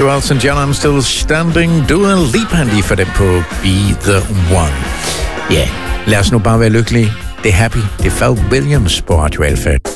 var Elton John, I'm Still Standing. Dua Lipa lige for den på Be The One. Ja, lad os nu bare være lykkelige. Det er Happy. Det er Pharrell Williams på Radio Alpha.